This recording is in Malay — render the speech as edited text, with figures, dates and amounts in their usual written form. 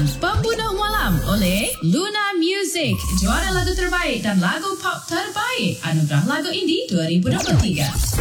Malam Pembunuh Malam oleh Luna Music. Juara lagu terbaik dan lagu pop terbaik Anugerah Lagu Indie 2023.